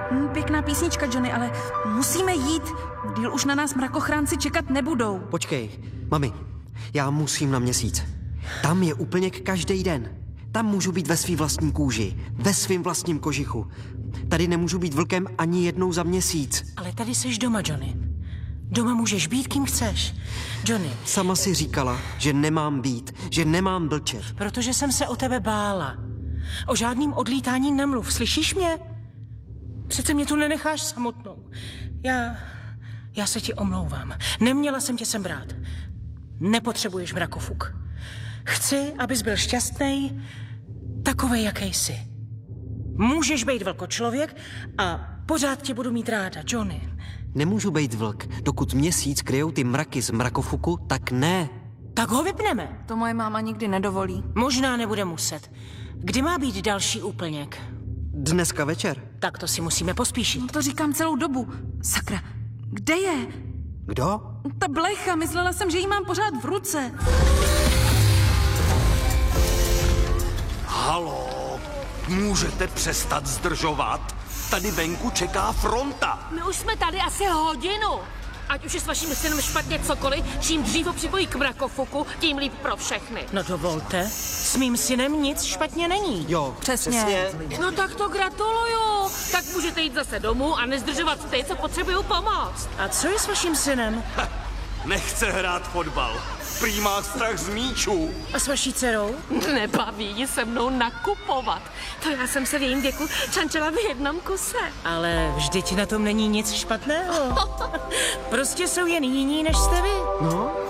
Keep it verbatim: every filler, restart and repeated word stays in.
Hm, pěkná písnička, Johnny, ale musíme jít. Díl už na nás mrakochránci čekat nebudou. Počkej, mami, já musím na Měsíc. Tam je úplněk každý den. Tam můžu být ve svý vlastní kůži, ve svým vlastním kožichu. Tady nemůžu být vlkem ani jednou za měsíc. Ale tady seš doma, Johnny. Doma můžeš být, kým chceš. Johnny. Sama si říkala, že nemám být, že nemám blčet. Protože jsem se o tebe bála. O žádným odlítání nemluv, slyšíš mě? Přece mě tu nenecháš samotnou. Já... Já se ti omlouvám. Neměla jsem tě sem brát. Nepotřebuješ mrakofuk. Chci, abys byl šťastný, takovej, jaký jsi. Můžeš být velkočlověk a pořád tě budu mít ráda, Johnny. Nemůžu být vlk. Dokud Měsíc kryjou ty mraky z mrakofuku, tak ne. Tak ho vypneme. To moje máma nikdy nedovolí. Možná nebude muset. Kdy má být další úplněk? Dneska večer. Tak to si musíme pospíšit. No to říkám celou dobu. Sakra, kde je? Kdo? Ta blecha, myslela jsem, že ji mám pořád v ruce. Haló, můžete přestat zdržovat? Tady venku čeká fronta. My už jsme tady asi hodinu. Ať už je s vaším synem špatně cokoliv, čím dřív ho připojí k mrakofuku, tím líp pro všechny. No dovolte, s mým synem nic špatně není. Jo, Přesně. přesně. No tak to gratuluju. Tak můžete jít zase domů a nezdržovat ty, co potřebují pomoc. A co je s vaším synem? Nechce hrát fotbal. Prý má strach z míčů. A s vaší dcerou? Nebaví ji se mnou nakupovat. To já jsem se v jejím věku čančela v jednom kuse. Ale vždyť na tom není nic špatného. Prostě jsou jen jiní, než jste vy. No,